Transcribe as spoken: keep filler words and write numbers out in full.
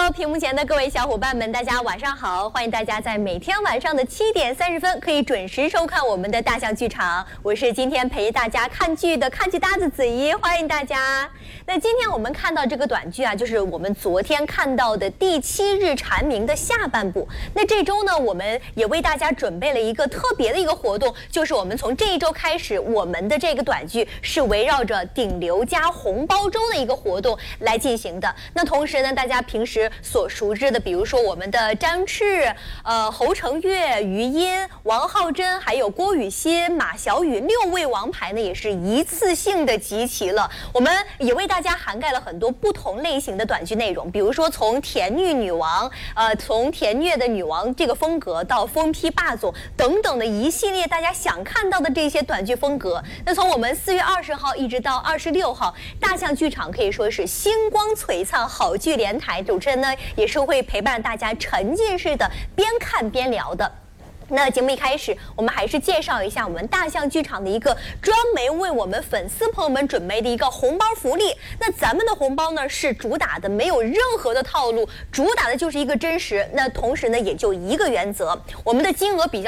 Hello， 屏幕前的各位小伙伴们，大家晚上好！欢迎大家在每天晚上的七点三十分可以准时收看我们的大象剧场。我是今天陪大家看剧的看剧搭子子怡，欢迎大家。那今天我们看到这个短剧啊，就是我们昨天看到的第七日蝉鸣的下半部。那这周呢，我们也为大家准备了一个特别的一个活动，就是我们从这一周开始，我们的这个短剧是围绕着顶流加红包周的一个活动来进行的。那同时呢，大家平时所熟知的，比如说我们的张炽、呃侯成岳、于音、王浩真，还有郭雨欣、马小雨六位王牌呢，也是一次性的集齐了。我们也为大家涵盖了很多不同类型的短剧内容，比如说从甜虐女王，呃，从甜虐的女王这个风格到疯批霸总等等的一系列大家想看到的这些短剧风格。那从我们四月二十号一直到二十六号，大象剧场可以说是星光璀璨，好剧连台。主持人呢也是会陪伴大家沉浸式的边看边聊的。那节目一开始，我们还是介绍一下我们大象剧场的一个专门为我们粉丝朋友们准备的一个红包福利。那咱们的红包呢是主打的没有任何的套路，主打的就是一个真实。那同时呢也就一个原则，我们的金额比较